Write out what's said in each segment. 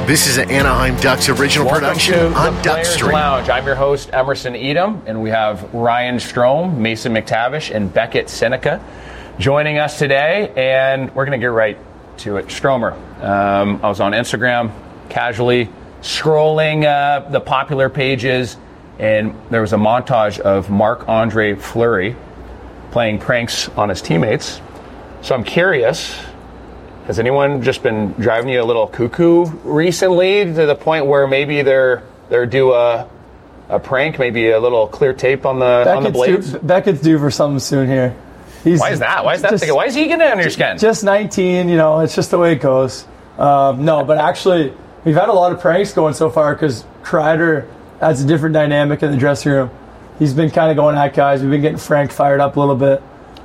This is an Anaheim Ducks original Welcome production to on the Players Duckstream. Lounge. I'm your host, Emerson Edom, and we have Ryan Strome, Mason McTavish, and Beckett Seneca joining us today, and we're going to get right to it. Stromer, I was on Instagram casually scrolling the popular pages, and there was a montage of Marc-Andre Fleury playing pranks on his teammates. So I'm curious, has anyone just been driving you a little cuckoo recently to the point where maybe they're due a prank, maybe a little clear tape on the blades? Beckett's due for something soon here. Why is that? Why is he getting under your skin? Just 19, it's just the way it goes. No, but actually, we've had a lot of pranks going so far because Kreider adds a different dynamic in the dressing room. He's been kind of going at guys. We've been getting Frank fired up a little bit.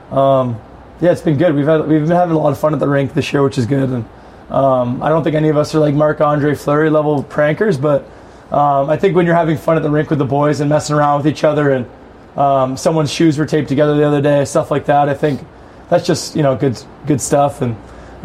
Yeah, it's been good. We've been having a lot of fun at the rink this year, which is good. And I don't think any of us are like Marc-Andre Fleury level prankers, but I think when you're having fun at the rink with the boys and messing around with each other, and someone's shoes were taped together the other day, stuff like that, I think that's just good stuff. And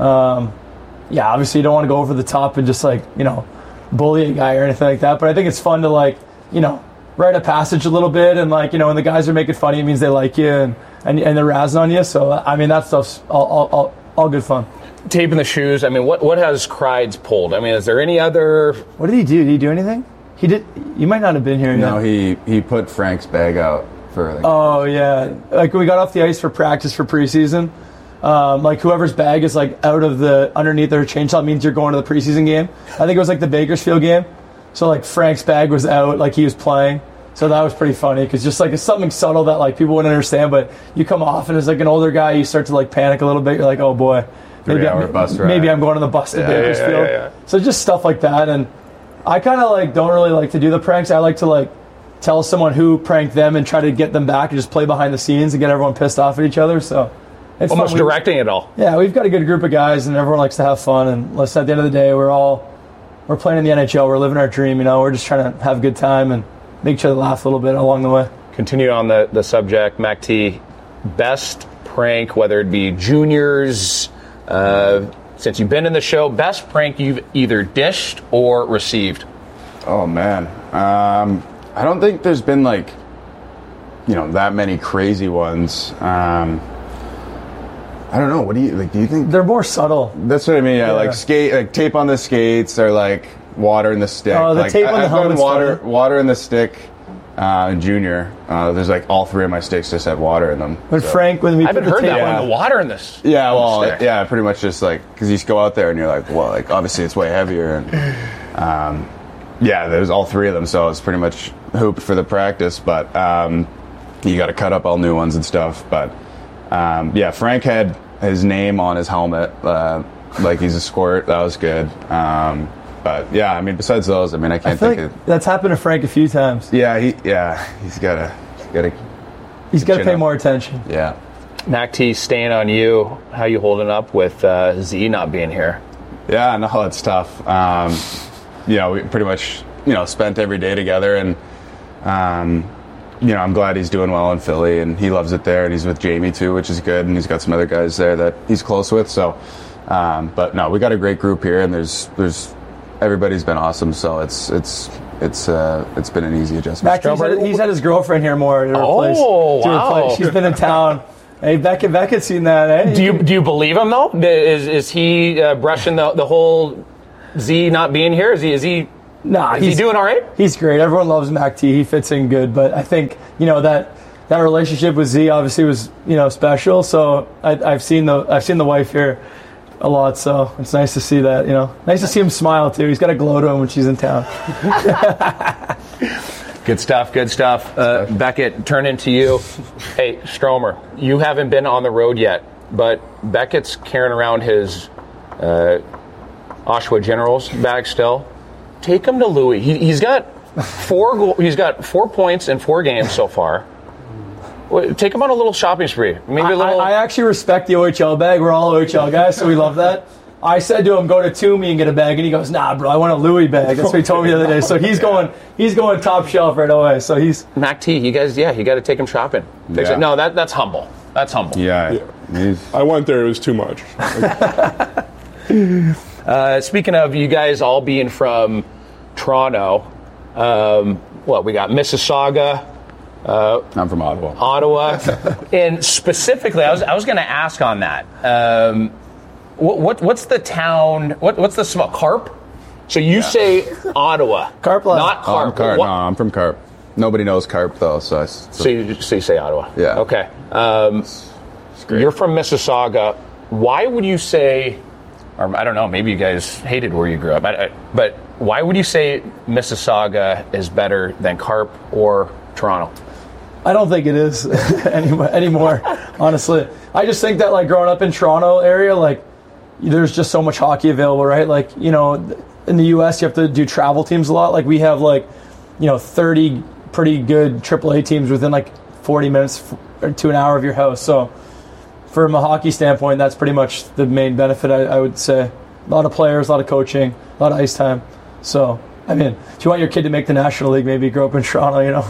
yeah, obviously you don't want to go over the top and just bully a guy or anything like that. But I think it's fun to write a passage a little bit, and when the guys are making fun of you, it means they like you and they're razzing on you. So I mean, that stuff's all good fun. Taping the shoes. I mean, what has Kreids pulled? I mean, is there any other? What did he do? Did he do anything? He did. You might not have been here. No, yet. he put Frank's bag out for. Oh yeah, when we got off the ice for practice for preseason. Whoever's bag is out of the underneath their chainsaw means you're going to the preseason game. I think it was the Bakersfield game. So Frank's bag was out, he was playing. So that was pretty funny because just it's something subtle that people wouldn't understand, but you come off and as an older guy, you start to panic a little bit. You're like, oh boy, maybe I'm going to the bus to Bakersfield. Yeah. So just stuff like that, and I kind of don't really like to do the pranks. I like to tell someone who pranked them and try to get them back and just play behind the scenes and get everyone pissed off at each other. So it's almost fun. Directing it all. Yeah, we've got a good group of guys, and everyone likes to have fun. And at the end of the day, we're playing in the NHL. We're living our dream. We're just trying to have a good time and make each other laugh a little bit along the way. Continue on the subject, Mac T. Best prank, whether it be juniors, since you've been in the show, best prank you've either dished or received. Oh man, I don't think there's been that many crazy ones. I don't know. What do you do? You think they're more subtle? That's what I mean. Yeah, tape on the skates, or water in the stick. Oh, the tape on the helmet's water in the stick. Junior, there's all three of my sticks just have water in them. But so. Frank, when we I haven't heard that one. The water in this. Yeah, well, yeah, pretty much just because you just go out there and you're obviously it's way heavier, and yeah, there's all three of them, so it's pretty much hooped for the practice. But you got to cut up all new ones and stuff. But yeah, Frank had his name on his helmet, he's a squirt. That was good. But yeah, I mean, besides those, I can't think of. That's happened to Frank a few times. Yeah, he's got to pay more attention. Yeah. Mac T, staying on you. How you holding up with Z not being here? Yeah, no, it's tough. We pretty much spent every day together, and I'm glad he's doing well in Philly, and he loves it there, and he's with Jamie too, which is good, and he's got some other guys there that he's close with. So, but no, we got a great group here, and there's everybody's been awesome. So it's been an easy adjustment. He's had his girlfriend here more to replace. Wow. She's been in town. Hey, Beckett's seen that. Eh? Do you believe him though? Is he brushing the whole Z not being here? Is he? Nah, is he doing all right? He's great. Everyone loves Mac T. He fits in good. But I think that relationship with Z obviously was special. So I've seen the wife here a lot. So it's nice to see that. Nice to see him smile too. He's got a glow to him when she's in town. Good stuff. Beckett, turn into you. Hey, Stromer, you haven't been on the road yet, but Beckett's carrying around his Oshawa Generals bag still. Take him to Louis. He's got 4 points in 4 games so far. Take him on a little shopping spree. I actually respect the OHL bag. We're all OHL guys, so we love that. I said to him, go to Toomey and get a bag, and he goes, nah, bro, I want a Louis bag. That's what he told me the other day. So he's going top shelf right away. So he's Mac T. You guys, you got to take him shopping. Yeah. No, that's humble. That's humble. Yeah. I went there. It was too much. Speaking of you guys all being from Toronto, we got Mississauga. I'm from Ottawa. And specifically, I was going to ask on that. What's the town? What's the small Carp? So you say Ottawa, Carp, not Carp. I'm Carp. No, I'm from Carp. Nobody knows Carp though, so you say Ottawa. Yeah. Okay. You're from Mississauga. Why would you say? Or I don't know. Maybe you guys hated where you grew up. But why would you say Mississauga is better than Carp or Toronto? I don't think it is anymore, honestly. I just think that, like, growing up in Toronto area, like, there's just so much hockey available, right? Like, you know, in the U.S., you have to do travel teams a lot. Like, we have, like, 30 pretty good AAA teams within, like, 40 minutes to an hour of your house. So, from a hockey standpoint, that's pretty much the main benefit, I would say. A lot of players, a lot of coaching, a lot of ice time. So, I mean, if you want your kid to make the National League, maybe grow up in Toronto, you know.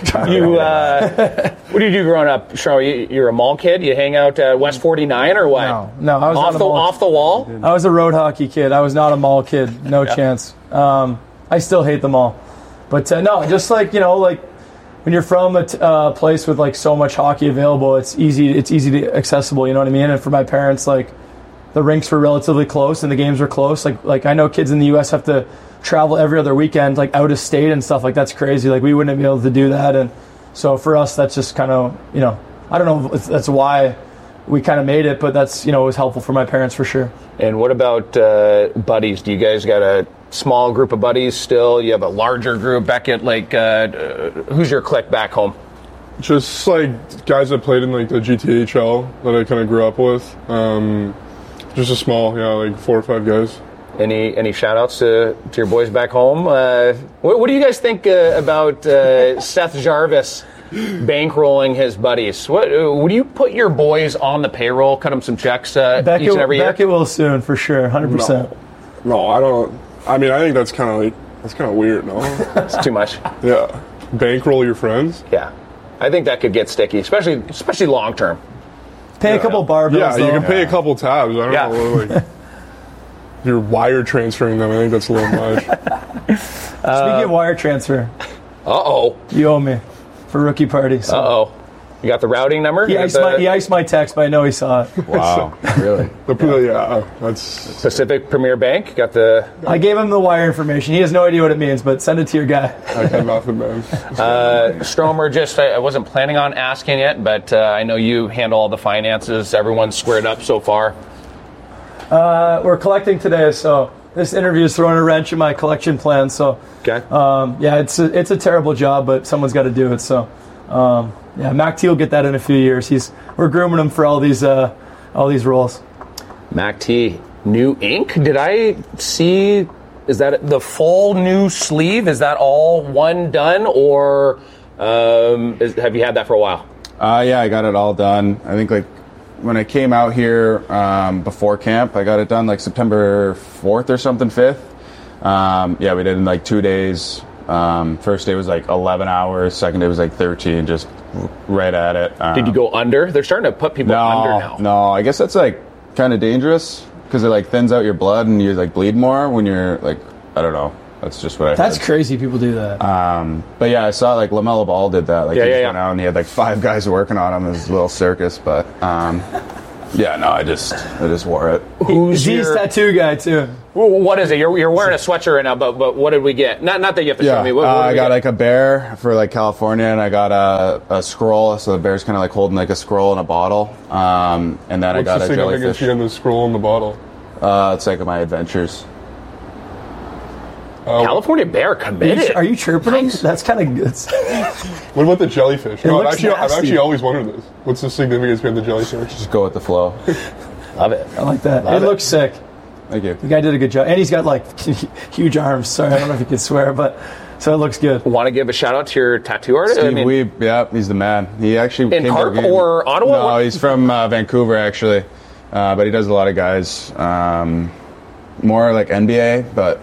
What did you do growing up, Toronto? You're a mall kid? You hang out at West 49 or what? No, I was off the wall? I was a road hockey kid. I was not a mall kid. No chance. I still hate the mall. But no, just like, like when you're from a place with like so much hockey available, it's easy to accessible, you know what I mean? And for my parents, like, the rinks were relatively close and the games were close. Like I know kids in the U.S. have to travel every other weekend, like out of state and stuff. Like, that's crazy. Like, we wouldn't be able to do that. And so for us, that's just kind of, I don't know if that's why we kind of made it, but that's, it was helpful for my parents for sure. And what about buddies? Do you guys got a small group of buddies still? You have a larger group? Beckett, like, who's your clique back home? Just like guys that played in like the GTHL that I kind of grew up with. Just a small, like 4 or 5 guys. Any shout-outs to your boys back home? What do you guys think about Seth Jarvis bankrolling his buddies? Would you put your boys on the payroll, cut them some checks each and every year? Beckett will soon, for sure, 100%. No, I don't. I mean, I think that's kind of weird, no? It's too much. Yeah. Bankroll your friends? Yeah. I think that could get sticky, especially long-term. Pay a couple bar bills, you can pay a couple tabs. I don't know, like... You're wire transferring them. I think that's a little much. Speaking of wire transfer. Uh-oh. You owe me for rookie party. So. Uh-oh. You got the routing number? He iced my text, but I know he saw it. Wow. Really? That's... Pacific Premier Bank? Got the... I gave him the wire information. He has no idea what it means, but send it to your guy. I got nothing, man. Stromer, I wasn't planning on asking it, but I know you handle all the finances. Everyone's squared up so far. We're collecting today, so this interview is throwing a wrench in my collection plan. So, okay. It's a terrible job, but someone's got to do it. So, Mac T will get that in a few years. We're grooming him for all these roles. Mac T, new ink? Did I see? Is that the full new sleeve? Is that all one done, or have you had that for a while? Yeah, I got it all done. I think when I came out here before camp, I got it done like September 4th or something, 5th. We did it in like 2 days. First day was like 11 hours. Second day was like 13, just right at it. Did you go under? They're starting to put people under now. No, I guess that's like kind of dangerous because it like thins out your blood and you like bleed more when you're like, I don't know. That's just what I That's heard. crazy people do that. But yeah, I saw like LaMelo Ball did that. Like he went out and he had like 5 guys working on him. It was a little circus, but I just wore it. He's tattoo guy too. What is it? You're wearing a sweatshirt right now, but what did we get? Not that you have to show me. What I got like a bear for like California, and I got a scroll. So the bear's kind of like holding like a scroll in a bottle. And then I got a jellyfish. What's the significance behind the scroll in the bottle? It's like my adventures. California bear committed. Are you chirping him? That's kind of good. What about the jellyfish? I've actually always wondered this. What's the significance behind the jellyfish? Just go with the flow. Love it. I like that. It looks sick. Thank you. The guy did a good job. And he's got like huge arms. Sorry, I don't know if you can swear, but so it looks good. Want to give a shout out to your tattoo artist? Steve Weeb, he's the man. He actually in Carp or Ottawa? No, he's from Vancouver actually. But he does a lot of guys. More like NBA, but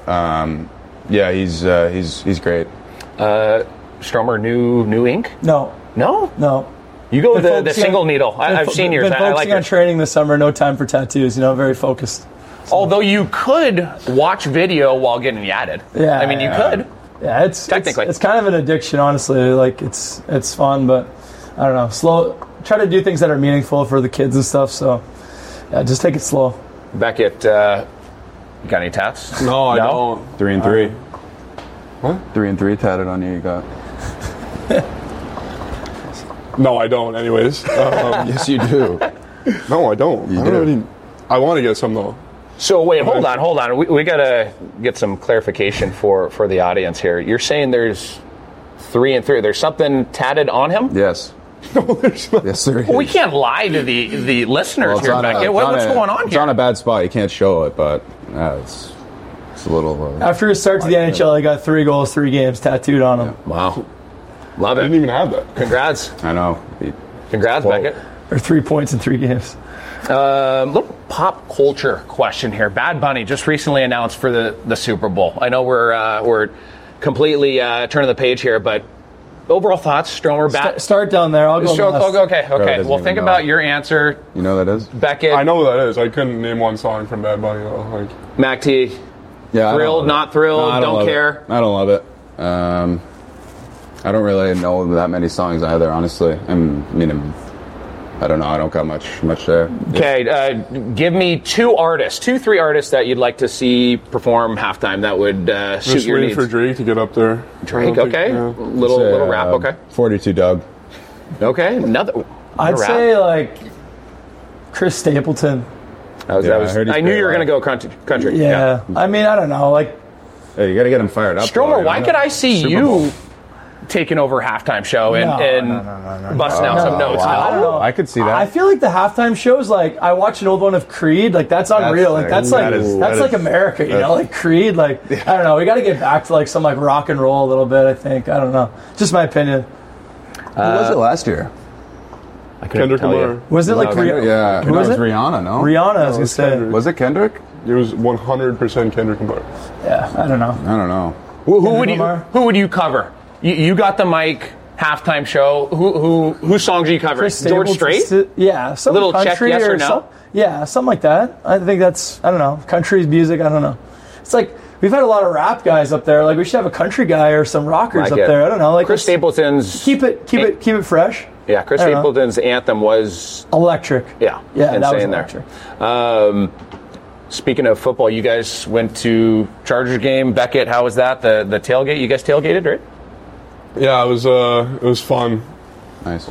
he's great. Stromer, new ink? No. You go with the single needle. I've seen yours. Been I like focusing on training this summer. No time for tattoos. Very focused. Although you could watch video while getting yatted. Yeah. I mean, you could. Yeah, it's Technically. it's kind of an addiction, honestly. Like it's fun, but I don't know. Try to do things that are meaningful for the kids and stuff. So yeah, just take it slow. Beckett, you got any tats? No, I don't. 3 and 3. What? 3 and 3 tatted on you. You got. No, I don't. Anyways, Yes, you do. no, I don't. You I do. don't really. I want to get some though. So wait, hold on. We got to get some clarification for the audience here. You're saying there's 3 and 3. There's something tatted on him? Yes. No, there's not. Yes, sir. Well, we can't lie to the listeners Well, it's here, on a- Beckett. it's What's on a- going on It's here? on a bad spot. You can't show it, but it's a little. After his start to the NHL, he got 3 goals, 3 games tattooed on him, Wow. Love I it. didn't even have that. Congrats. I know. Congrats, Whoa. Beckett. or 3 points in 3 games. Little pop culture question here. Bad Bunny just recently announced for the Super Bowl. I know we're completely turning the page here, but overall thoughts, Stromer, Start down there. I'll go. last. Okay. doesn't Well, even think know. about your answer, You know what that is? Beckett, I know what that is. I couldn't name one song from Bad Bunny though. Like, Mac T. Yeah. I Thrilled, don't love not it. thrilled, No, I don't love care. it. I don't love it. I don't really know that many songs either, honestly. I don't know. I don't got much there. Okay, give me 3 artists that you'd like to see perform halftime that would suit just your waiting needs. for Drake to get up there. Drake, I don't think- okay. yeah. Little rap, okay. 42 Doug. Okay, another I'd rap. say like Chris Stapleton. That was, Yeah, I heard he's I knew great you were live. going to go country. Yeah. I mean, I don't know. Like, Hey, you got to get him fired up. Stromer, though, why you know? could I see Super you Bowl. taking over halftime show and busting out some notes? I don't know. I could see that. I feel like the halftime shows. Like, I watched an old one of Creed. Like, that's unreal. Like, that's that is like America. You know, like Creed. Like, I don't know. We got to get back to like some like rock and roll a little bit. I think. I don't know. Just my opinion. Who was it last year? I couldn't Kendrick tell you. Lamar. Was it like Kendrick? Yeah. Who no, was it was it? Rihanna, no? Rihanna? I was gonna it's say. Kendrick. Was it Kendrick? It was 100% Kendrick Lamar. Yeah. I don't know. I don't know. Who would you cover? You got the mic halftime show. Whose songs are you covering? Chris George Stapleton, Strait? Yeah. Some Little check country yes or no? some- yeah, something like that. I think that's. I don't know. Country music. I don't know. It's like we've had a lot of rap guys up there. Like we should have a country guy or some rockers Like up it. there. I don't know. Like Chris let's Stapleton's keep it fresh. Yeah, Chris I don't know. Stapleton's anthem was Electric. yeah that was insane electric. there. Speaking of football, you guys went to Chargers game. Beckett, how was that? The tailgate? You guys tailgated, right? Yeah, it was fun. Nice.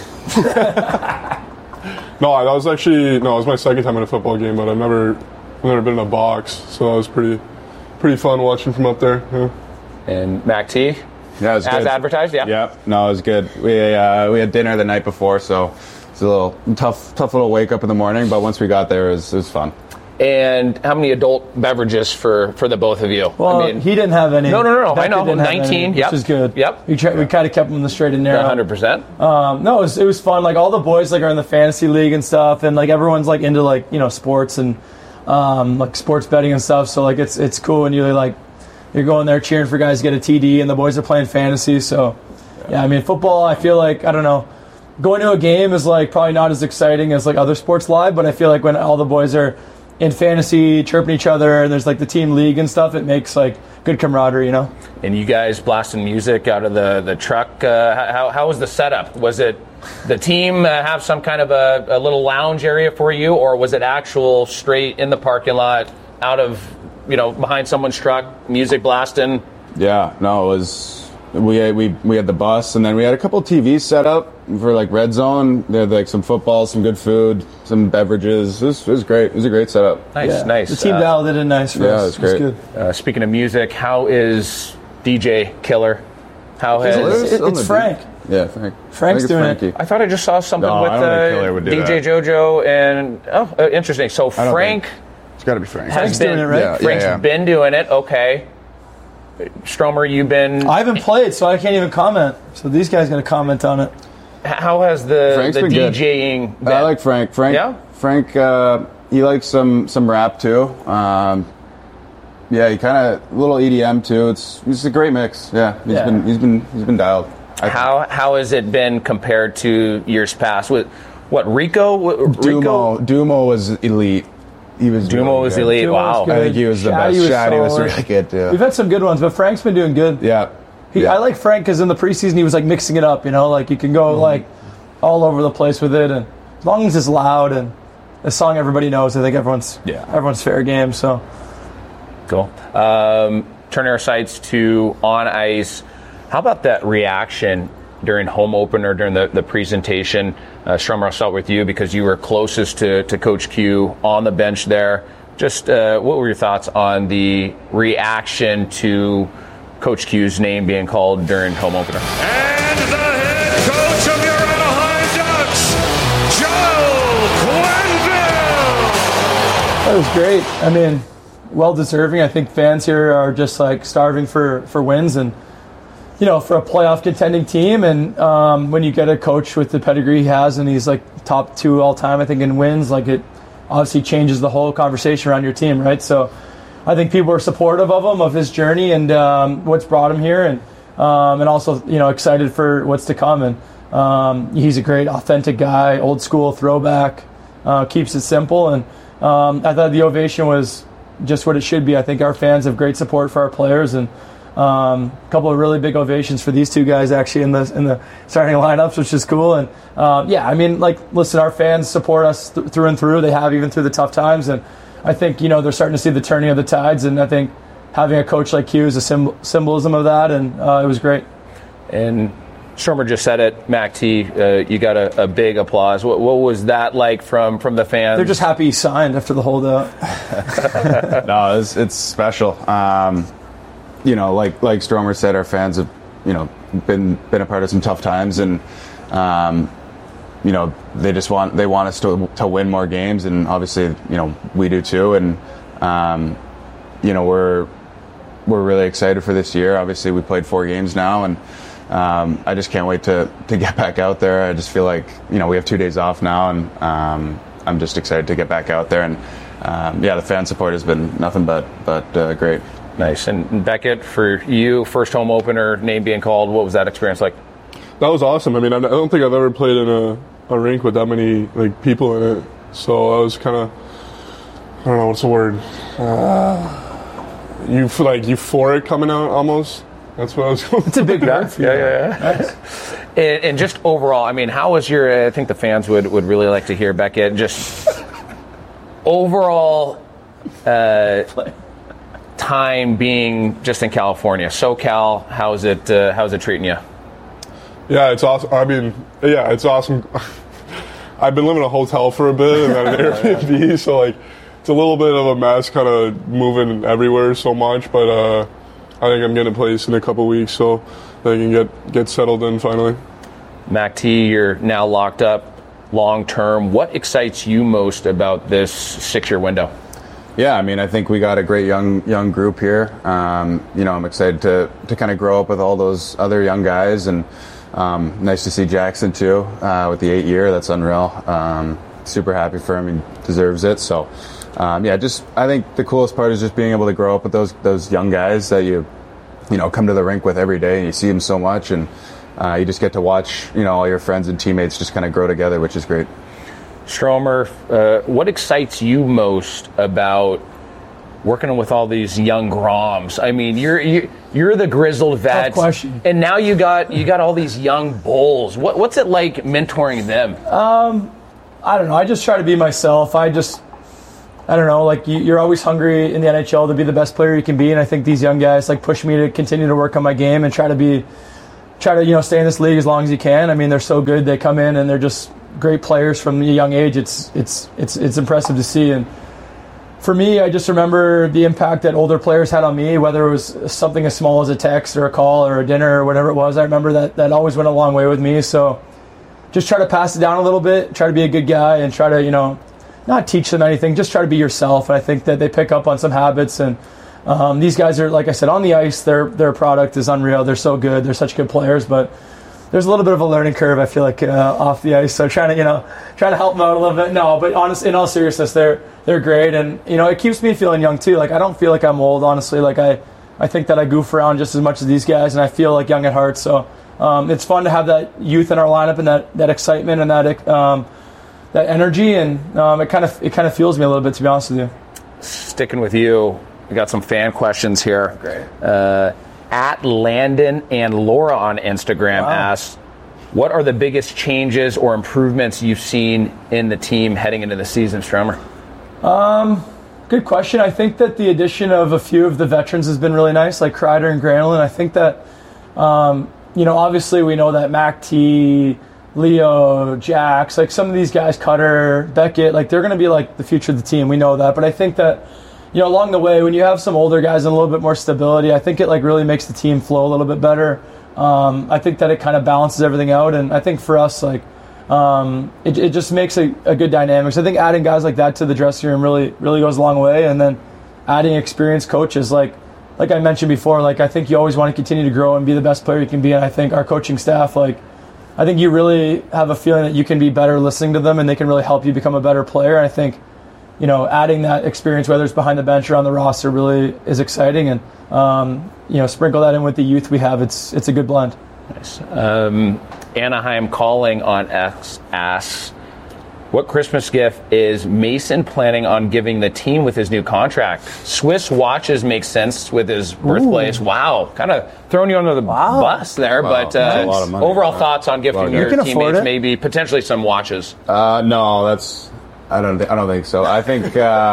No, that was actually it was my second time at a football game, but I've never been in a box, so that was pretty fun watching from up there. Yeah. And Mac T, Yeah, it was as good. advertised, yeah. Yep. No, it was good. We had dinner the night before, so it's a little tough little wake up in the morning. But once we got there, it was fun. And how many adult beverages for the both of you? Well, I mean, he didn't have any. No, I Beckett know. didn't have 19, any, yep. which is good. Yep. We kind of kept him the straight and narrow. 100%. No, it was fun. Like all the boys like are in the fantasy league and stuff, and like everyone's like into like sports and like sports betting and stuff. So like it's cool when you like you're going there cheering for guys to get a TD, and the boys are playing fantasy. So yeah, I mean football. I feel like I don't know. Going to a game is like probably not as exciting as like other sports live, but I feel like when all the boys are in fantasy chirping each other and there's like the team league and stuff, it makes like good camaraderie, you know. And you guys blasting music out of the truck. How was the setup? Was it the team have some kind of a little lounge area for you, or was it actual straight in the parking lot, out of behind someone's truck, music blasting? Yeah. No, it was. We had the bus, and then we had a couple TVs set up for like Red Zone. They had like some football, some good food, some beverages. It was great. It was a great setup. Nice. The team dialed it in nice for yeah, us. it was great. good. Speaking of music, how is DJ Killer? How has It's Frank. Yeah, Frank. Frank's I think it's doing it. Frankie. I thought I just saw something No, with I don't think Killer would do DJ that. JoJo and interesting. So don't Frank It's got to be Frank. Frank's doing it, right? Yeah, Frank's been doing it. Okay. Stromer, you've been. I haven't played, so I can't even comment. So these guys got to comment on it. How has the Frank's been good. DJing been? I like Frank. Yeah? Frank. He likes some rap too. Yeah, he kind of a little EDM too. It's a great mix. Yeah, he's been dialed. How has it been compared to years past? With what Rico? Dumo was elite. Dumo was elite. Dumo Wow. was good. I think he was the Shaddy best. was Shaddy was solid. really good too. We've had some good ones, but Frank's been doing good. Yeah. I like Frank because in the preseason he was like mixing it up, like you can go like all over the place with it, and as long as it's loud and a song everybody knows, I think everyone's fair game. So Cool. Turning our sights to on ice, how about that reaction during home opener, during the presentation? Stromer, I'll start with you because you were closest to Coach Q on the bench there. Just what were your thoughts on the reaction to Coach Q's name being called during home opener? And the head coach of your Anaheim Ducks, Joe Quenneville. that was great. I mean, well deserving. I think fans here are just like starving for wins and for a playoff contending team. And when you get a coach with the pedigree he has, and he's like top 2 all time, I think in wins, like it obviously changes the whole conversation around your team, right? So I think people are supportive of him, of his journey, and what's brought him here, and also excited for what's to come. And he's a great, authentic guy, old school throwback, keeps it simple, and I thought the ovation was just what it should be. I think our fans have great support for our players, and a couple of really big ovations for these two guys actually in the starting lineups, which is cool. And listen, our fans support us through and through. They have even through the tough times, and I think they're starting to see the turning of the tides. And I think having a coach like Q is a symbolism of that, and it was great. And Stromer just said it, Mac T, you got a big applause. What was that like from the fans? They're just happy he signed after the holdout. No, it's special. Like Stromer said, our fans have been a part of some tough times, and they want us to win more games, and obviously we do too, and we're really excited for this year. Obviously we played 4 games now, and I just can't wait to get back out there. I just feel like we have 2 days off now, and I'm just excited to get back out there, and the fan support has been nothing but great. Nice. And Beckett, for you, first home opener, name being called, what was that experience like? That was awesome. I mean, I don't think I've ever played in a rink with that many people in it. So I was kind of, I don't know what's the word. You feel like euphoric coming out almost. That's what I was going. It's a big word for you. Yeah. And just overall, I mean, how was your? I think the fans would really like to hear Beckett. Just overall. Time being just in California, SoCal, how's it treating you? Yeah, it's awesome. I mean, yeah, it's awesome. I've been living in a hotel for a bit and then an Airbnb, so it's a little bit of a mess, kind of moving everywhere so much. But I think I'm getting a place in a couple weeks, so I can get settled in finally. Mac T, you're now locked up long term. What excites you most about this 6-year window? Yeah, I mean, I think we got a great young group here. I'm excited to kind of grow up with all those other young guys, and nice to see Jackson too with the 8-year. That's unreal. Super happy for him. He deserves it. So, I think the coolest part is just being able to grow up with those young guys that you come to the rink with every day, and you see them so much, and you just get to watch all your friends and teammates just kind of grow together, which is great. Stromer, what excites you most about working with all these young Groms? I mean, you're the grizzled vet, Tough question. And now you got all these young bulls. What's it like mentoring them? I don't know. I just try to be myself. I don't know. You're always hungry in the NHL to be the best player you can be, and I think these young guys push me to continue to work on my game and try to stay in this league as long as you can. I mean, they're so good. They come in and they're just great players from a young age. It's impressive to see. And for me, I just remember the impact that older players had on me, whether it was something as small as a text or a call or a dinner or whatever it was. I remember that always went a long way with me. So just try to pass it down a little bit, try to be a good guy, and try to, not teach them anything, just try to be yourself. And I think that they pick up on some habits. And these guys are, like I said, on the ice, their product is unreal. They're so good. They're such good players, but there's a little bit of a learning curve, I feel like, off the ice. So trying to help them out a little bit. No, but in all seriousness, they're great, and it keeps me feeling young too. I don't feel like I'm old, honestly. I think that I goof around just as much as these guys, and I feel like young at heart. So it's fun to have that youth in our lineup and that excitement and that that energy, and it kind of fuels me a little bit, to be honest with you. Sticking with you, we got some fan questions here. Great. At Landon and Laura on Instagram asks, what are the biggest changes or improvements you've seen in the team heading into the season, Stromer? Good question. I think that the addition of a few of the veterans has been really nice, like Kreider and Granlund. I think that, obviously we know that Mac T, Leo, Jax, like some of these guys, Cutter, Beckett, like they're going to be like the future of the team. We know that. But I think that, along the way, when you have some older guys and a little bit more stability, I think it like really makes the team flow a little bit better. I think that it kind of balances everything out. And I think for us, like, it just makes a good dynamic. So I think adding guys like that to the dressing room really, really goes a long way. And then adding experienced coaches, like I mentioned before, like I think you always want to continue to grow and be the best player you can be. And I think our coaching staff, like, I think you really have a feeling that you can be better listening to them and they can really help you become a better player. And I think, adding that experience, whether it's behind the bench or on the roster, really is exciting. And, sprinkle that in with the youth we have. It's a good blend. Nice. Anaheim Calling on X asks, what Christmas gift is Mason planning on giving the team with his new contract? Swiss watches make sense with his birthplace. Wow. Kind of throwing you under the bus there. Wow. But That's a lot of money. Overall thoughts on gifting your teammates, maybe potentially some watches? No, I don't think so. I think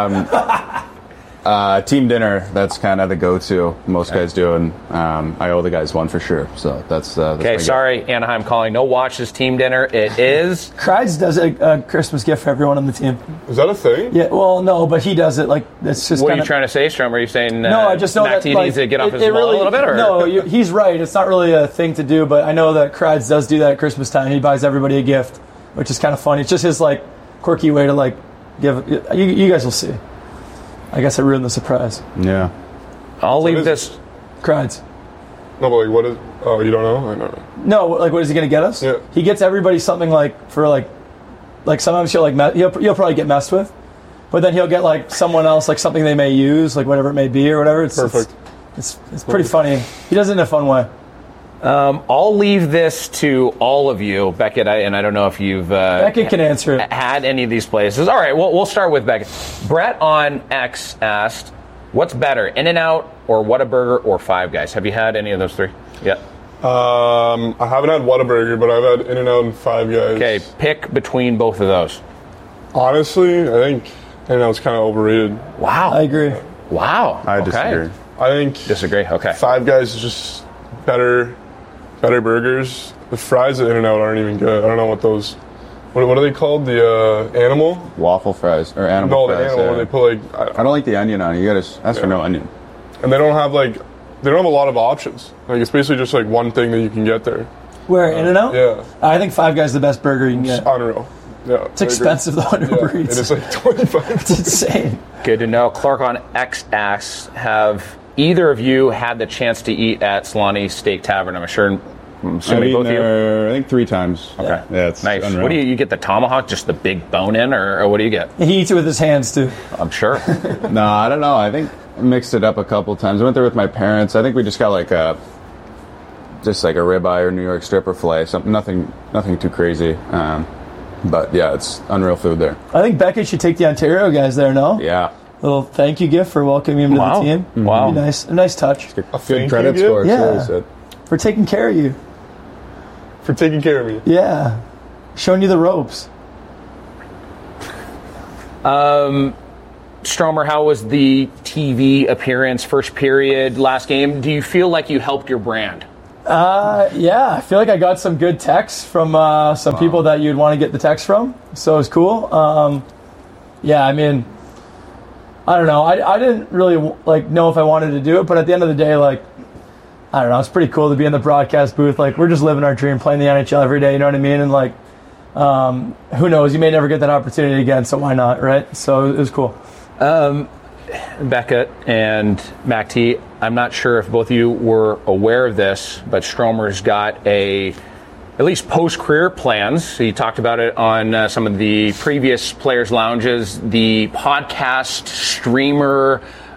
team dinner, that's kind of the go-to most guys do, and I owe the guys one for sure. So that's okay. Sorry, Anaheim Calling. No watches, team dinner. It is. Kreids does a Christmas gift for everyone on the team. Is that a thing? Yeah. Well, no, but he does it. Like it's just. What are you trying to say, Strom? Are you saying no? I just know Mac that T needs to get off his wall a little bit. Or? No, he's right. It's not really a thing to do, but I know that Kreids does do that at Christmas time. He buys everybody a gift, which is kind of funny. It's just his like quirky way to like give. You guys will see. I guess I ruined the surprise. Yeah. I'll leave this. Kreids. No, but like, what is? Oh, you don't know? I don't know. No, like, what is he going to get us? Yeah. He gets everybody something like for like sometimes he'll probably get messed with, but then he'll get like someone else like something they may use, like whatever it may be or whatever. It's perfect. It's pretty funny. He does it in a fun way. I'll leave this to all of you, Beckett, and I don't know if you've Beckett can answer it. Had any of these places. All right, we'll start with Beckett. Brett on X asked, what's better, In-N-Out or Whataburger or Five Guys? Have you had any of those three? Yeah. I haven't had Whataburger, but I've had In-N-Out and Five Guys. Okay, pick between both of those. Honestly, I think In-N-Out's kind of overrated. Wow. I agree. Wow. I disagree. I think Disagree. Okay. Five Guys is just better burgers. The fries at In-N-Out aren't even good. I don't know what those. What are they called? The animal? Waffle fries or animal No, fries. the animal. Yeah. Where they put like. I don't like the onion on it. You gotta ask for no onion. And they don't have a lot of options. Like it's basically just like one thing that you can get there. Where In-N-Out? Yeah. I think Five Guys is the best burger you can It's get. unreal. Yeah. It's expensive though on Uber Eats. It is like 25. It's insane. Good to know. Clark on X asks, have either of you had the chance to eat at Solani Steak Tavern? I'm assuming I've both eaten of you. there, I think 3 times. Okay. Yeah, it's nice. unreal. What do you get? The tomahawk, just the big bone in, or what do you get? He eats it with his hands too. I'm sure. No, I don't know. I think I mixed it up a couple times. I went there with my parents. I think we just got like a ribeye or New York stripper fillet. Something, nothing too crazy. But yeah, it's unreal food there. I think Beckett should take the Ontario guys there. No. Yeah. Little thank you gift for welcoming him to the team. Wow. Be nice, a nice touch Good thank credit you score. gift? too, Yeah. he said. for taking care of you. For taking care of me. Yeah, showing you the ropes. Stromer, how was the TV appearance, first period, last game? Do you feel like you helped your brand? Yeah, I feel like I got some good texts from some people that you'd want to get the text from, so it was cool. Yeah, I mean, I don't know. I didn't really know if I wanted to do it, but at the end of the day, I don't know. It's pretty cool to be in the broadcast booth. We're just living our dream, playing the NHL every day. You know what I mean? And who knows? You may never get that opportunity again, so why not, right? So it was cool. Beckett and Mac T, I'm not sure if both of you were aware of this, but Stromer's got at least post-career plans. He talked about it on some of the previous Players Lounges, the podcast streamer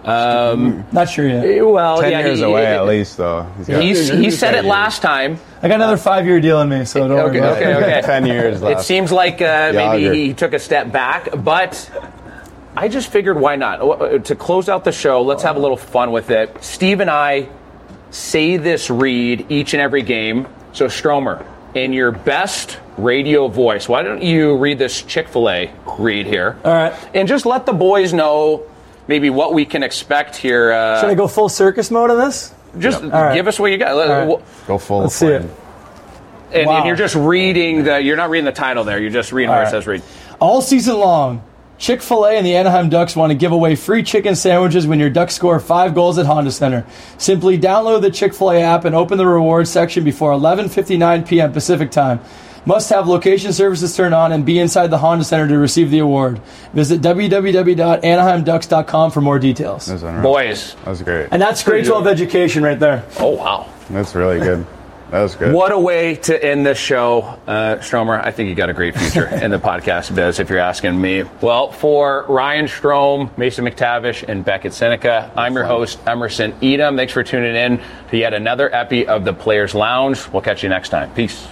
Not sure yet. Well, 10 yeah, years away at least, though. He said it last time. I got another 5-year deal in me, so don't worry about it. Okay. 10 years left. It seems like maybe Yager. he took a step back, but I just figured why not? To close out the show, let's have a little fun with it. Steve and I say this read each and every game. So, Stromer, in your best radio voice, why don't you read this Chick-fil-A read here? All right. And just let the boys know maybe what we can expect here. Should I go full circus mode on this? Just right. give us what you got. right. Go full. Let's see it. And, Wow. and you're just reading you're not reading the title there. You're just reading where it right. says read. All season long, Chick-fil-A and the Anaheim Ducks want to give away free chicken sandwiches when your Ducks score 5 goals at Honda Center. Simply download the Chick-fil-A app and open the rewards section before 11:59 p.m. Pacific time. Must have location services turned on and be inside the Honda Center to receive the award. Visit www.anaheimducks.com for more details. That was unreal. Boys. That was great. And that's grade 12 education right there. Oh, wow. That's really good. That was good. What a way to end this show, Stromer. I think you got a great future in the podcast biz, if you're asking me. Well, for Ryan Strome, Mason McTavish, and Beckett Seneca, I'm your host, Emerson Edom. Thanks for tuning in to yet another epi of the Players Lounge. We'll catch you next time. Peace.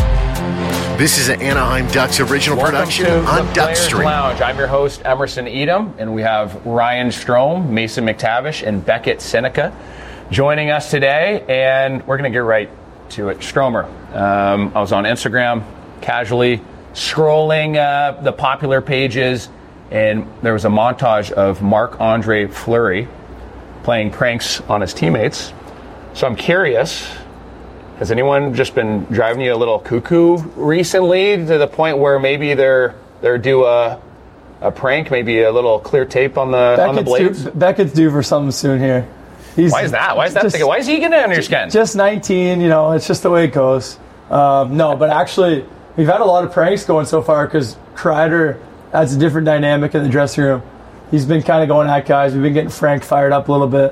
This is an Anaheim Ducks original production Welcome to on the Players Duckstream. Lounge. I'm your host, Emerson Edom, and we have Ryan Strome, Mason McTavish, and Beckett Seneca joining us today, and we're going to get right to it. Stromer, I was on Instagram casually scrolling the popular pages, and there was a montage of Marc-Andre Fleury playing pranks on his teammates. So I'm curious, has anyone just been driving you a little cuckoo recently to the point where maybe they're due a prank, maybe a little clear tape on the blades? Beckett's due for something soon here. Why is that? Why is he getting under your skin? Just 19, it's just the way it goes. No, but actually, we've had a lot of pranks going so far because Kreider adds a different dynamic in the dressing room. He's been kind of going at guys. We've been getting Frank fired up a little bit.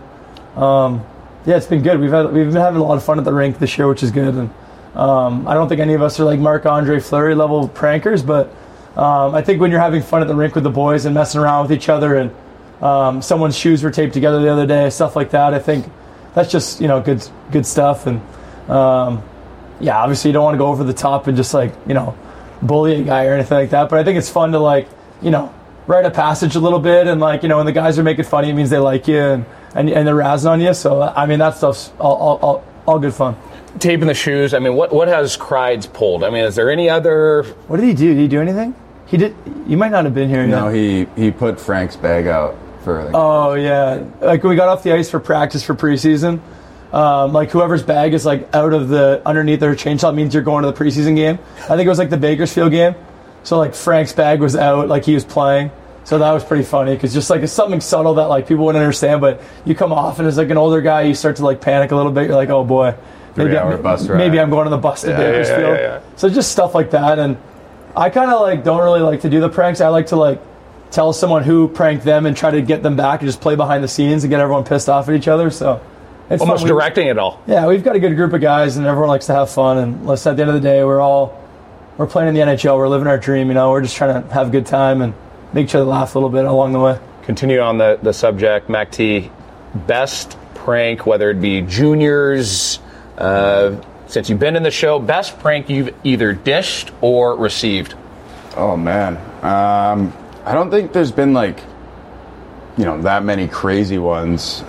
Yeah, it's been good. We've been having a lot of fun at the rink this year, which is good. And I don't think any of us are like Marc-Andre Fleury level prankers, but I think when you're having fun at the rink with the boys and messing around with each other, and someone's shoes were taped together the other day, stuff like that, I think that's just good stuff. And yeah, obviously you don't want to go over the top and just bully a guy or anything like that. But I think it's fun to write a passage a little bit, and when the guys are making fun of you, it means they like you and they're razzing on you. So I mean, that stuff's all good fun. Taping the shoes. I mean, what has Kreids pulled? I mean, is there any other? What did he do? Did he do anything? He did. You might not have been here. No, yet. he put Frank's bag out for. Oh yeah, when we got off the ice for practice for preseason, whoever's bag is out of the underneath their chainsaw means you're going to the preseason game. I think it was the Bakersfield game. So Frank's bag was out, he was playing. So that was pretty funny because just it's something subtle that people wouldn't understand, but you come off and as an older guy, you start to panic a little bit. You're like, oh boy, maybe I'm going on the bus to Bakersfield. Yeah. So just stuff like that. And I kind of don't really like to do the pranks. I like to tell someone who pranked them and try to get them back and just play behind the scenes and get everyone pissed off at each other. So it's almost fun. Directing it all. Yeah, we've got a good group of guys and everyone likes to have fun. And listen, at the end of the day, we're playing in the NHL. We're living our dream. We're just trying to have a good time and make each other laugh a little bit along the way. Continue on the subject, Mac T. Best prank, whether it be juniors, since you've been in the show, best prank you've either dished or received. Oh man, I don't think there's been that many crazy ones.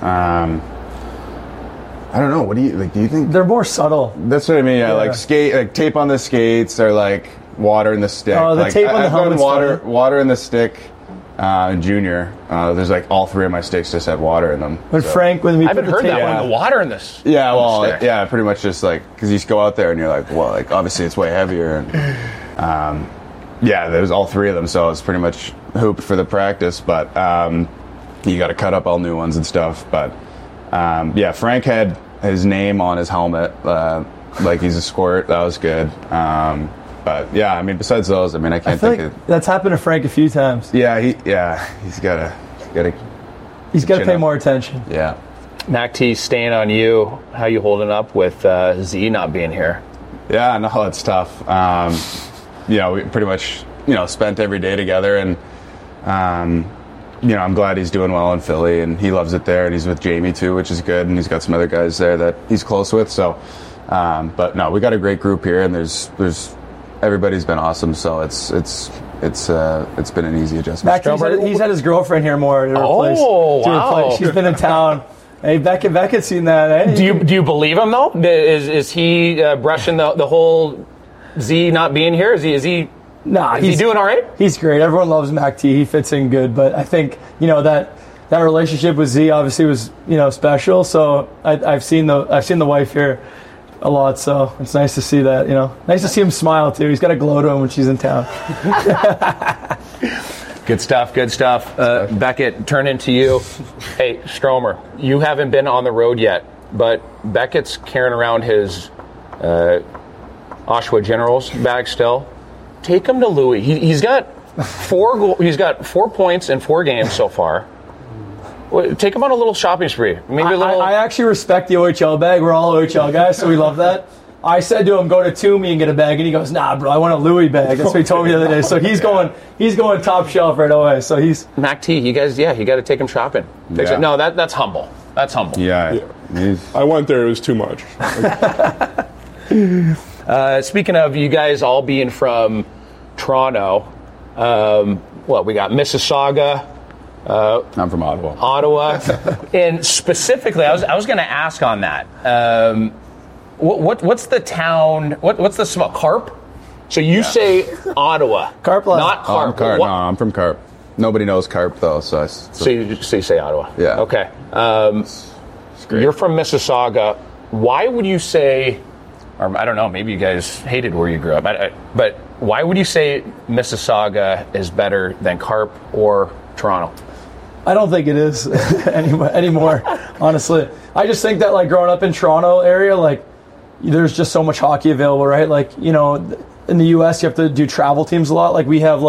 I don't know. What do you do? You think they're more subtle? That's what I mean. Yeah, skate, tape on the skates, or water in the stick. Oh, the tape on the helmet's water in the stick. Junior, there's all three of my sticks just had water in them. But so. Frank, when we I haven't heard that one. The water in this. Yeah, well, stick. yeah, pretty much just because you go out there and you're obviously it's way heavier, and yeah, there's all three of them, so it's pretty much hooped for the practice. But you got to cut up all new ones and stuff. But yeah, Frank had his name on his helmet, he's a squirt. That was good. But yeah, I mean, besides those, I can't think of. That's happened to Frank a few times. Yeah, he's got to pay more attention. Yeah. Mac T, staying on you. How you holding up with Z not being here? Yeah, no, it's tough. We pretty much spent every day together, and I'm glad he's doing well in Philly, and he loves it there, and he's with Jamie too, which is good, and he's got some other guys there that he's close with. So, but no, we got a great group here, and there's everybody's been awesome. So it's been an easy adjustment. He's had his girlfriend here more to replace. Wow. She's been in town. Hey, Beckett's seen that. Hey? Do you believe him though? Is he brushing the whole Z not being here? Is he? Nah, is he doing all right? He's great. Everyone loves Mac T. He fits in good, but I think that relationship with Z obviously was special. So I've seen the wife here a lot, so it's nice to see that. Nice to see him smile too. He's got a glow to him when she's in town. Good stuff. Beckett, turn into you. Hey, Stromer, you haven't been on the road yet, but Beckett's carrying around his Oshawa Generals bag still. Take him to Louis. He's got 4 points in 4 games so far. Take him on a little shopping spree. Maybe a little. I actually respect the OHL bag. We're all OHL guys, so we love that. I said to him, go to Toomey and get a bag, and he goes, nah, bro, I want a Louis bag. That's what he told me the other day. So he's going top shelf right away. So he's Mac T. You guys, you got to take him shopping. Yeah. No, that's humble. That's humble. Yeah. I went there. It was too much. Speaking of you guys all being from Toronto, we got Mississauga. I'm from Ottawa. And specifically, I was going to ask on that. What's the town? What's the small Carp? So you say Ottawa, Carp, not Carp. I'm Carp. No, I'm from Carp. Nobody knows Carp though, so you say Ottawa. Yeah. Okay. You're from Mississauga. Why would you say? Or I don't know. Maybe you guys hated where you grew up. But why would you say Mississauga is better than Carp or Toronto? I don't think it is anymore, honestly. I just think that, growing up in Toronto area, there's just so much hockey available, right? In the U.S., you have to do travel teams a lot. We have,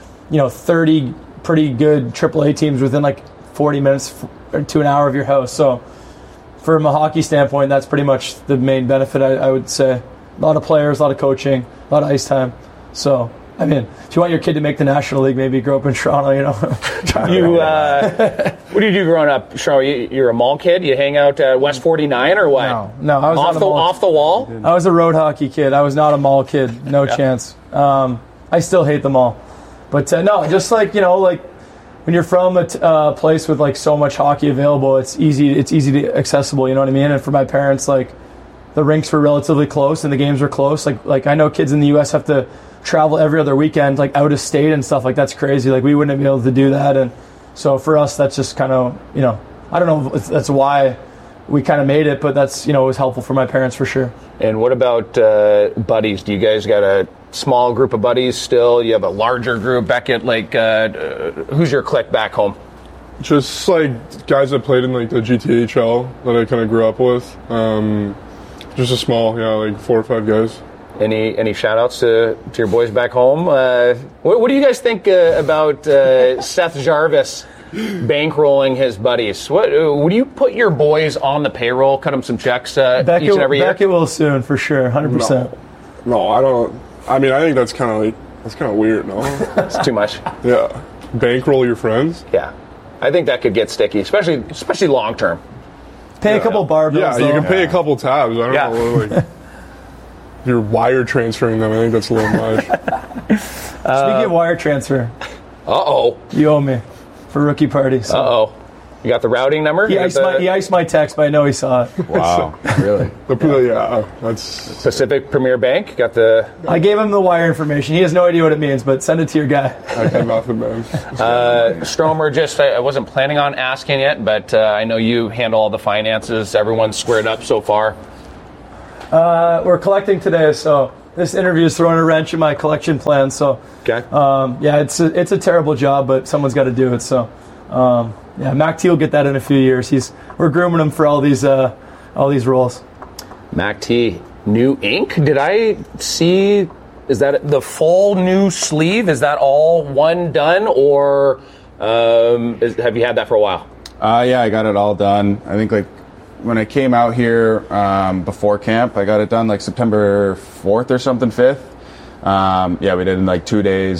30 pretty good AAA teams within, 40 minutes to an hour of your house. So from a hockey standpoint, that's pretty much the main benefit, I would say. A lot of players, a lot of coaching, a lot of ice time. So, I mean, if you want your kid to make the National League, maybe grow up in Toronto, What do you do growing up, Toronto? You're a mall kid? You hang out at West 49 or what? No, I was off the wall? I was a road hockey kid. I was not a mall kid. No chance. I still hate the mall. But, no, just when you're from a place with so much hockey available, it's easy to accessible, you know what I mean? And for my parents, the rinks were relatively close and the games were close. I know kids in the U.S. have to travel every other weekend, out of state and stuff. That's crazy. We wouldn't be able to do that. And so for us, that's just kind of, I don't know if that's why we kind of made it, but that's, it was helpful for my parents for sure. And what about buddies? Do you guys got a small group of buddies still? You have a larger group? Beckett, who's your clique back home? Just guys that played in the GTHL that I kind of grew up with. Just a small, 4 or 5 guys. Any shout outs to your boys back home? What do you guys think about Seth Jarvis bankrolling his buddies? Would you put your boys on the payroll, cut them some checks each and every year? Beckett will soon, for sure, 100%. No, I don't. I mean, I think that's kind of weird, no? It's too much. Yeah. Bankroll your friends? Yeah. I think that could get sticky, especially long term. Pay a couple bar bills. Yeah, you can pay a couple tabs. I don't know. You're wire transferring them. I think that's a little much. Speaking of wire transfer. Uh-oh. You owe me for rookie party. So. Uh-oh. You got the routing number? He iced my text, but I know he saw it. Wow. Really? That's Pacific Premier Bank got the. I gave him the wire information. He has no idea what it means, but send it to your guy. I got nothing, man. Stromer, I wasn't planning on asking yet, but I know you handle all the finances. Everyone's squared up so far. We're collecting today, so this interview is throwing a wrench in my collection plan. So, okay. It's a terrible job, but someone's got to do it. So, Mac T will get that in a few years. We're grooming him for all these roles. Mac T, new ink? Did I see? Is that the full new sleeve? Is that all one done, or have you had that for a while? Yeah, I got it all done. I think when I came out here before camp, I got it done September 4th or something, 5th. We did it in 2 days.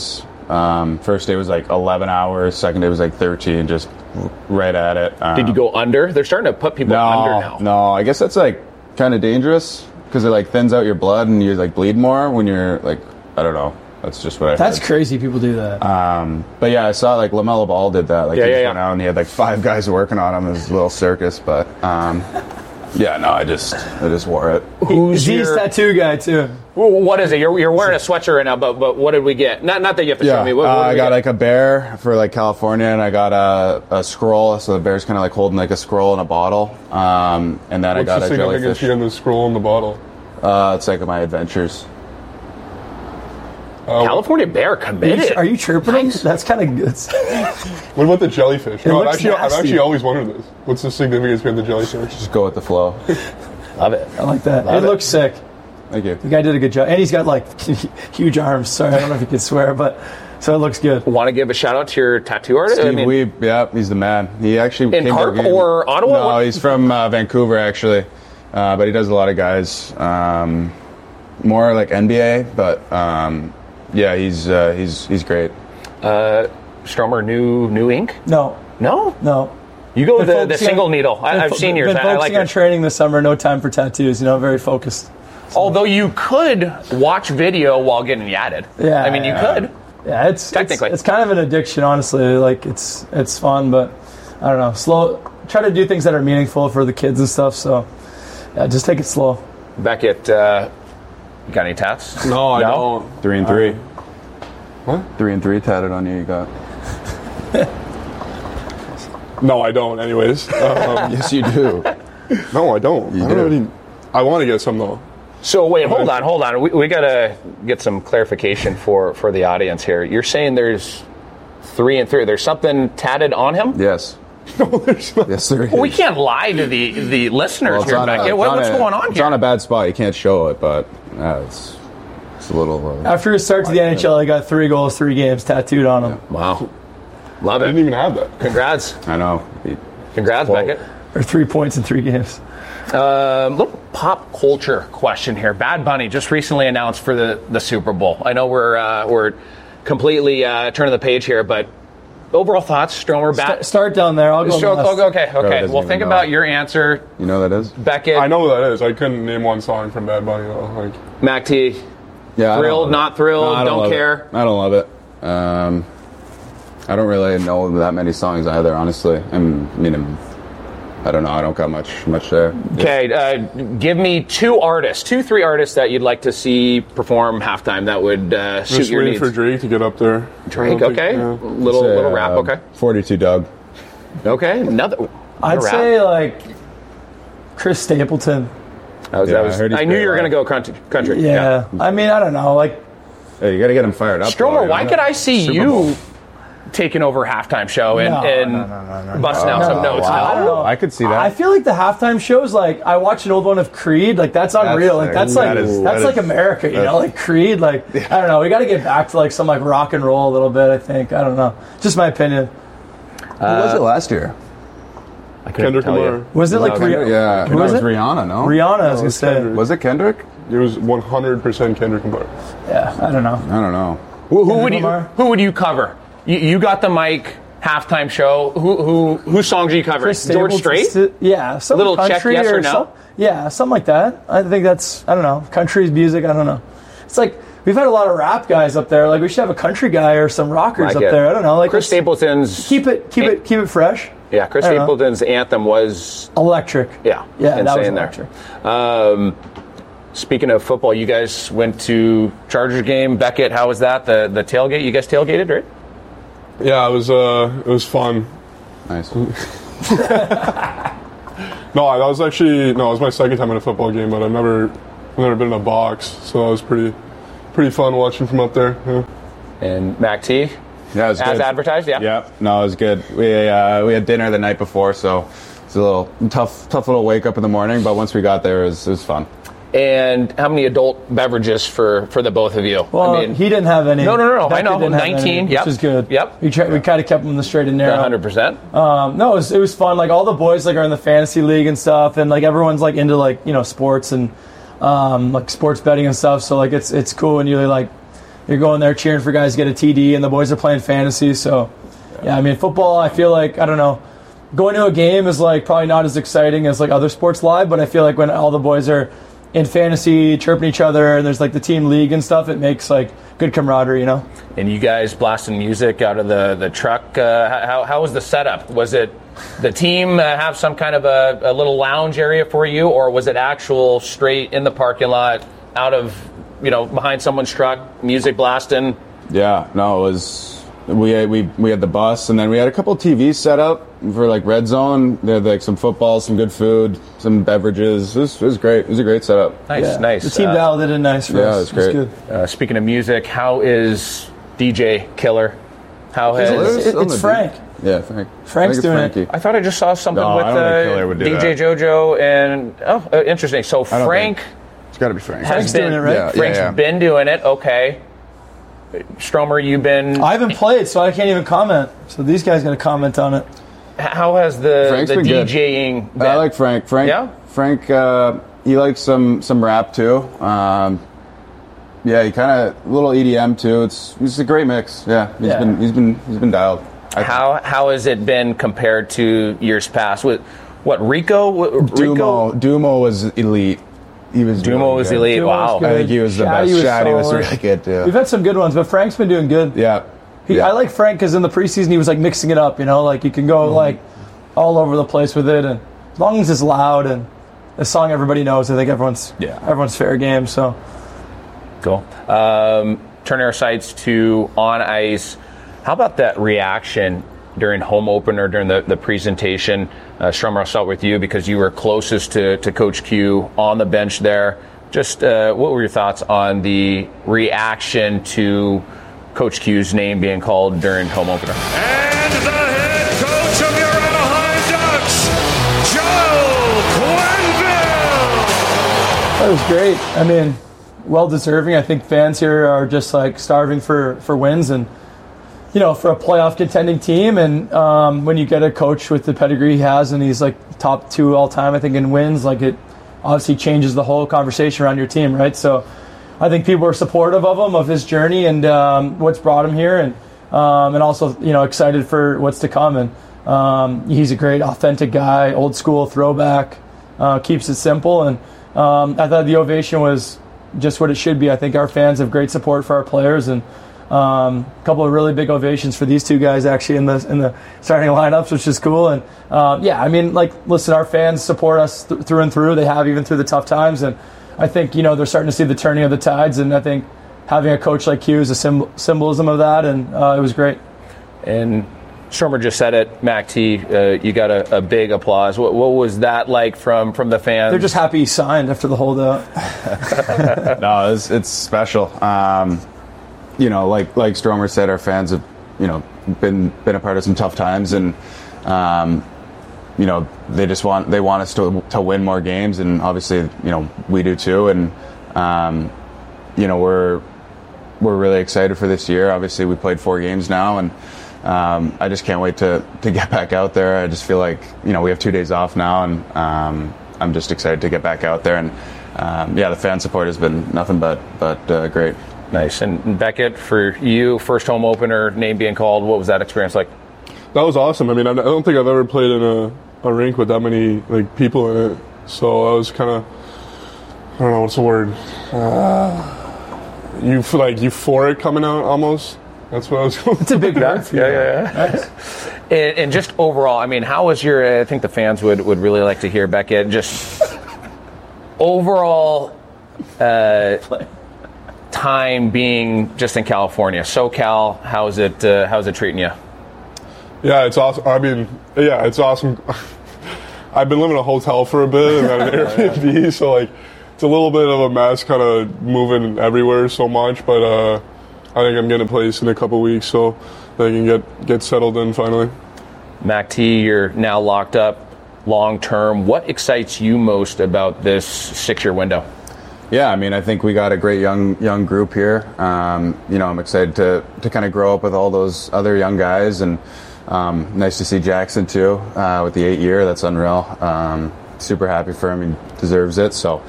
First day was like 11 hours. Second day was like 13. Just right at it. Did you go under? They're starting to put people under now. No, I guess that's like kind of dangerous because it like thins out your blood and you like bleed more when you're like, I don't know. That's just what I That's heard. crazy. People do that. But yeah, I saw like LaMelo Ball did that. Like he just yeah. went out and he had like 5 guys working on him. It was a little circus, but yeah, no, I just wore it. Who's He's your tattoo guy too. What is it? You're wearing a sweatshirt right now, but what did we get? Not that you have to show Yeah, me. What did I we got get? like a bear for like California, and I got a scroll. So the bear's kind of like holding like a scroll in a bottle. And then I What's got the a significance jellyfish. here in the scroll in the bottle? It's like my adventures. California Bear committed. Are you chirping him? That's kind of good. What about the jellyfish? No, looks I've nasty. actually always wondered this. What's the significance behind the jellyfish? Just go with the flow. Love it. I like that. Love It it. looks sick. Thank you. The guy did a good job, and he's got like huge arms. Sorry, I don't know if you can swear, but so it looks good. Want to give a shout out to your tattoo artist? Steve Weeb, yeah, he's the man. He actually In came to our Park game. or Ottawa? No, What? he's from Vancouver actually, but he does a lot of guys. More like NBA, but yeah, he's great. Stromer, new ink? No, No. You go with Been the focusing single on- needle. I've seen yours. Been I like focusing on yours. training this summer. No time for tattoos. Very focused. Although you could watch video while getting yadded. Yeah, I mean, you could. Yeah, it's Technically. it's kind of an addiction, honestly. Like it's fun, but I don't know. Slow. Try to do things that are meaningful for the kids and stuff. So yeah, just take it slow. Beckett, you got any tats? No, I don't. 3 and 3. What? 3 and 3 tatted on you. You got. No, I don't. Anyways, Yes, you do. no, I don't. You I don't do. really. I want to get some though. So wait, hold on. We got to get some clarification for the audience here. You're saying there's 3 and 3. There's something tatted on him? Yes. No, there's not. Yes, there is. Well, we can't lie to the listeners Well, it's here, on a- Beckett. it's What's on a- going on It's here? on a bad spot. You can't show it, but it's a little. After his start to the NHL, he got 3 goals, 3 games tattooed on him, Wow. Love I it. didn't even have that. Congrats. I know. Congrats, Whoa. Beckett. or 3 points in 3 games. Little pop culture question here. Bad Bunny just recently announced for the Super Bowl. I know we're completely turning the page here, but overall thoughts, Stromer, Start down there. I'll go. last. Okay. doesn't Well, even think know. about your answer, You know what that is? Beckett, I know what that is. I couldn't name one song from Bad Bunny though. Like, Mac T. Yeah. I don't Thrilled, love not it. thrilled, No, I don't love care. it. I don't love it. I don't really know that many songs either, honestly. I don't know. I don't got much there. Okay, give me 3 artists that you'd like to see perform halftime that would suit just your waiting needs. for Drake to get up there. Drake, I don't think- okay. yeah. Little rap, okay. 42 Doug. Okay, another I'd rap. say like Chris Stapleton. I Yeah, I heard he's knew great you were going to live. go country. Yeah. I mean, I don't know. Like, Hey, you got to get him fired up. Stromer, though, why you know? could I see Super you Bowl. taking over halftime show and busting out some notes? I don't know. I could see that. I feel like the halftime shows, like I watched an old one of Creed, like that's unreal. Like that's that like is- that's that like is- America, you know, like Creed. Like I don't know. We got to get back to like some like rock and roll a little bit. I think I don't know. Just my opinion. Who was it last year? I couldn't Kendrick tell you. Lamar. Was it like Yeah. Who no, was it was it? Rihanna, no? Rihanna? I was gonna it's say. Kendrick. Was it Kendrick? It was 100% Kendrick Lamar. Yeah, I don't know. I don't know. Who Kendrick Lamar? would you cover? You got the mic halftime show. Whose songs are you covering? Chris George Stapleton, Strait? Yeah, some Little check, country yes or no? some- yeah, something like that. I think that's I don't know. Country's music. I don't know. It's like we've had a lot of rap guys up there. Like we should have a country guy or some rockers Like up it. there. I don't know. Like Chris let's Stapleton's keep it fresh. Yeah, Chris I don't know. Stapleton's anthem was Electric. yeah that was insane electric. there. Speaking of football, you guys went to Chargers game. Beckett, how was that? The tailgate? You guys tailgated, right? Yeah, it was fun. Nice. No, that was actually it was my second time at a football game, but I've never been in a box, so it was pretty fun watching from up there. Yeah. And Mac T, Yeah, it was as good. advertised, yeah. Yep. No, it was good. We had dinner the night before, so it's a little tough little wake up in the morning. But once we got there, it was fun. And how many adult beverages for the both of you? Well, I mean, he didn't have any. No, I Beckett know. didn't have 19, any, yep. which is good. Yep. We kind of kept him in the straight and narrow. 100%. No, it was fun. Like all the boys like are in the fantasy league and stuff, and like everyone's like into like sports and like sports betting and stuff. So like it's cool when you like you're going there cheering for guys to get a TD, and the boys are playing fantasy. So, yeah, I mean, football, I feel like, I don't know, going to a game is like probably not as exciting as like other sports live, but I feel like when all the boys are in fantasy, chirping each other, and there's like the team league and stuff, it makes like good camaraderie, you know? And you guys blasting music out of the truck. How was the setup? Was it the team have some kind of a little lounge area for you, or was it actual straight in the parking lot, out of, behind someone's truck, music blasting? Yeah, no, it was. We had the bus, and then we had a couple TVs set up for like Red Zone. They had like some football, some good food, some beverages. It was great. It was a great setup. Nice. The team dialed it in nice for us. Yeah, it was great. It was good. Speaking of music, how is DJ Killer? How has It's Frank. Yeah, Frank. Frank's doing Frankie. it. I thought I just saw something No, with I don't think Killer would do DJ that. JoJo and interesting. So I don't Frank think- It's got to be Frank. Frank's doing it, right? Yeah, Frank's been doing it. Okay. Stromer, you've been. I haven't played, so I can't even comment. So these guys got to comment on it. How has the Frank's been good. DJing been? I like Frank. Yeah? Frank, he likes some rap too. Yeah, he kind of a little EDM too. It's a great mix. Yeah, he's been dialed. How has it been compared to years past? With what Rico? Dumo was elite. Dumo was elite. Dumo Wow. was good. I think he was the best. Shaddy was really good too. We've had some good ones, but Frank's been doing good. Yeah. I like Frank because in the preseason he was like mixing it up, like you can go like all over the place with it, and as long as it's loud and a song everybody knows, I think everyone's fair game. So Cool. Turn our sights to on ice. How about that reaction during home opener, during the presentation? Stromer, I'll start with you because you were closest to Coach Q on the bench there. Just what were your thoughts on the reaction to Coach Q's name being called during home opener? And the head coach of your Anaheim Ducks, Joe Quenneville. that was great. I mean, well deserving. I think fans here are just like starving for wins and for a playoff contending team. And when you get a coach with the pedigree he has, and he's like top 2 all time, I think, in wins, like it obviously changes the whole conversation around your team, right? So I think people are supportive of him, of his journey, and what's brought him here, and also excited for what's to come. And he's a great, authentic guy, old school throwback, keeps it simple, and I thought the ovation was just what it should be. I think our fans have great support for our players, and a couple of really big ovations for these two guys actually in the starting lineups, which is cool. And listen, our fans support us through and through. They have even through the tough times, and I think they're starting to see the turning of the tides. And I think having a coach like Q is a symbolism of that, and it was great. And Stromer just said it, Mac T. You got a big applause. What was that like from the fans? They're just happy he signed after the holdout. No, it's special. Like Stromer said, our fans have, been a part of some tough times, and they want us to win more games, and obviously, we do too, and we're really excited for this year. Obviously, we played 4 games now, and I just can't wait to get back out there. I just feel like we have 2 days off now, and I'm just excited to get back out there, and the fan support has been nothing but great. Nice. And Beckett, for you, first home opener, name being called, what was that experience like? That was awesome. I mean, I don't think I've ever played in a rink with that many people in it. So I was kind of, I don't know what's the word. You feel like euphoric coming out almost. That's what I was going. It's a big word for you. Yeah. Nice. And just overall, I mean, how was I think the fans would really like to hear Beckett. Just overall time being just in California, SoCal. How's it treating you? Yeah, it's awesome. I mean, it's awesome. I've been living in a hotel for a bit and then an Airbnb, so it's a little bit of a mess, kind of moving everywhere so much. But I think I'm getting a place in a couple weeks, so I can get settled in finally. Mac T, you're now locked up long term. What excites you most about this 6-year window? Yeah, I mean, I think we got a great young group here. I'm excited to kind of grow up with all those other young guys, and nice to see Jackson too with the 8-year. That's unreal. super happy for him. He deserves it. So,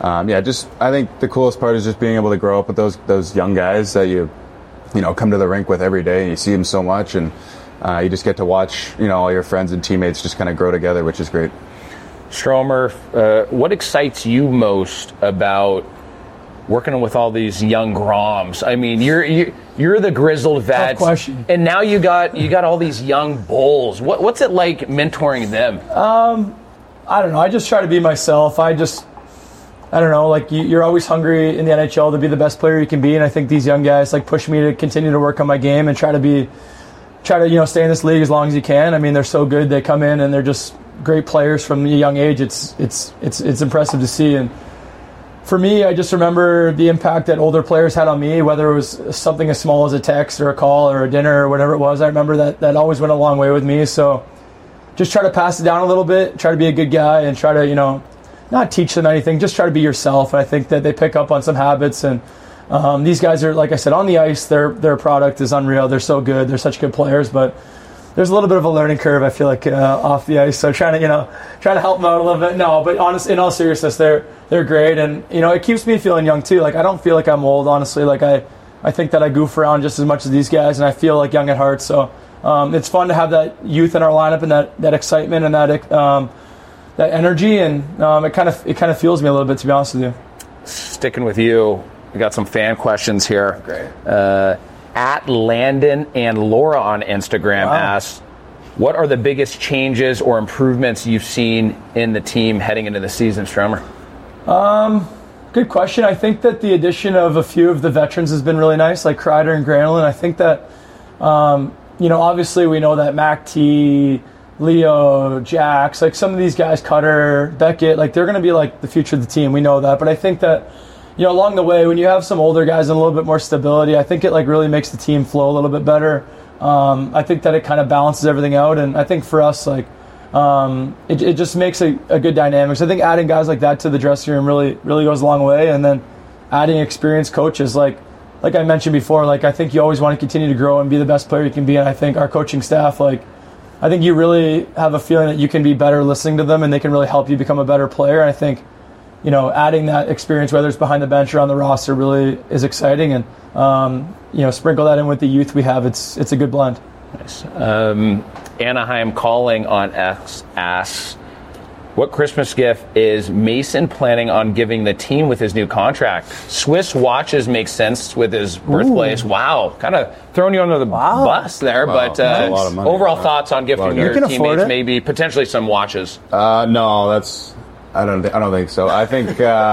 I think the coolest part is just being able to grow up with those young guys that you come to the rink with every day, and you see them so much, and you just get to watch, all your friends and teammates just kind of grow together, which is great. Stromer, what excites you most about working with all these young Groms? I mean, you're the grizzled vet, Tough question. And now you got all these young bulls. What's it like mentoring them? I don't know. I just try to be myself. I don't know. Like you're always hungry in the NHL to be the best player you can be, and I think these young guys push me to continue to work on my game and try to stay in this league as long as you can. I mean, they're so good. They come in and they're just great players from a young age. It's impressive to see. And for me, I just remember the impact that older players had on me, whether it was something as small as a text or a call or a dinner or whatever it was. I remember that always went a long way with me. So just try to pass it down a little bit, try to be a good guy, and try to, not teach them anything, just try to be yourself. And I think that they pick up on some habits. And these guys are, like I said, on the ice, their product is unreal. They're so good. They're such good players. But there's a little bit of a learning curve, I feel like, off the ice. So trying to help them out a little bit. No, but honestly, in all seriousness, they're great. And, it keeps me feeling young, too. Like, I don't feel like I'm old, honestly. Like, I think that I goof around just as much as these guys, and I feel like young at heart. So it's fun to have that youth in our lineup and that excitement and that energy, and it kind of fuels me a little bit, to be honest with you. Sticking with you, we got some fan questions here. Great. At Landon and Laura on Instagram asks, what are the biggest changes or improvements you've seen in the team heading into the season, Stromer? Good question. I think that the addition of a few of the veterans has been really nice, like Kreider and Granlund. I think that, obviously we know that Mac T, Leo, Jax, some of these guys, Cutter, Beckett, they're going to be the future of the team. We know that. But I think that, along the way, when you have some older guys and a little bit more stability, I think it really makes the team flow a little bit better. I think that it kind of balances everything out. And I think for us, it just makes a good dynamic. So I think adding guys like that to the dressing room really, really goes a long way. And then adding experienced coaches, like I mentioned before, I think you always want to continue to grow and be the best player you can be. And I think our coaching staff, I think you really have a feeling that you can be better listening to them, and they can really help you become a better player. And I think, adding that experience, whether it's behind the bench or on the roster, really is exciting. And, sprinkle that in with the youth we have. It's a good blend. Nice. Anaheim Calling on X asks, what Christmas gift is Mason planning on giving the team with his new contract? Swiss watches make sense with his birthplace. Ooh. Wow. Kind of throwing you under the bus there. Wow. But a lot of money. Overall thoughts on gifting your teammates, maybe potentially some watches? No, I don't think so. I think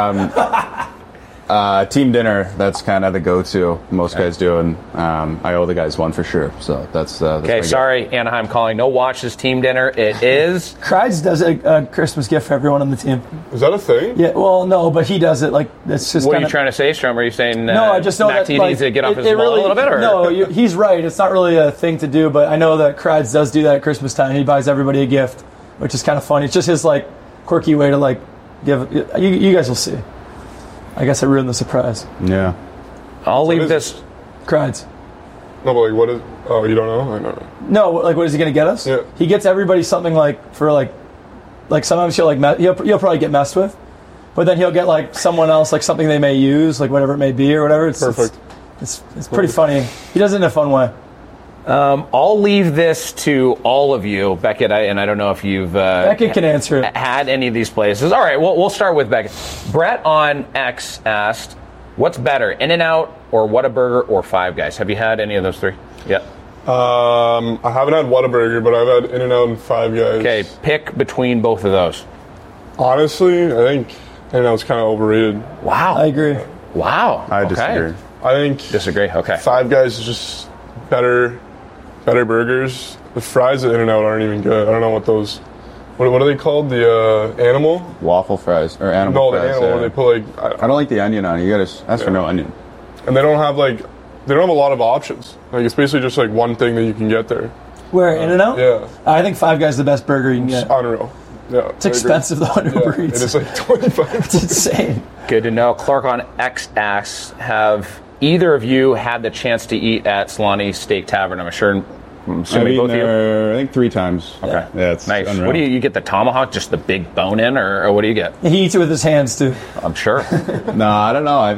team dinner, that's kind of the go-to most guys do, and I owe the guys one for sure. So that's okay. Sorry, Anaheim Calling. No watches, team dinner. It is. Kreids does a Christmas gift for everyone on the team. Is that a thing? Yeah. Well, no, but he does it. It's just. What are you trying to say, Strom? Are you saying no? I just know Mac that needs to get off his wall a little bit. Or? No, he's right. It's not really a thing to do, but I know that Kreids does do that at Christmas time. He buys everybody a gift, which is kind of funny. It's just his quirky way to give. You guys will see. I guess I ruined the surprise. Yeah. I'll leave this. Kreids. No, but what is... Oh, you don't know? I don't know. No, what is he going to get us? Yeah. He gets everybody something for sometimes he'll probably get messed with, but then he'll get someone else, something they may use, whatever it may be or whatever. It's perfect. It's pretty funny. He does it in a fun way. I'll leave this to all of you, Beckett, and I don't know if you've Beckett can answer it. Had any of these places. All right, we'll start with Beckett. Brett on X asked, what's better, In-N-Out or Whataburger or Five Guys? Have you had any of those three? Yeah. I haven't had Whataburger, but I've had In-N-Out and Five Guys. Okay, pick between both of those. Honestly, I think In-N-Out's kind of overrated. Wow. I agree. Wow. I disagree. I think... Disagree, okay. Five Guys is just better burgers. The fries at In-N-Out aren't even good. I don't know what those... What are they called? The animal? Waffle fries. Or animal fries. No, the animal. Yeah. They put I don't like the onion on it. You gotta ask for no onion. And they don't have they don't have a lot of options. It's basically just one thing that you can get there. Where, In-N-Out? Yeah. I think Five Guys is the best burger you can get. It's unreal. Yeah, it's expensive though on Uber Eats. It is $25. It's insane. Good to know. Clark on X asks, have either of you had the chance to eat at Solani Steak Tavern? I'm sure I'm I've assuming eaten both of you. there, I think 3 times. Okay. Yeah, it's Nice. unreal. What do you get? The tomahawk, just the big bone in, or what do you get? He eats it with his hands too. I'm sure. No, I don't know. I